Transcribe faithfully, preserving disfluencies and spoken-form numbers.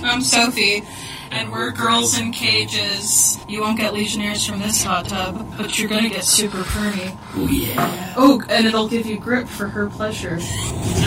I'm Sophie, and we're girls in cages. You won't get Legionnaires from this hot tub, but you're gonna get super permy. Oh, yeah. Oh, and it'll give you grip for her pleasure.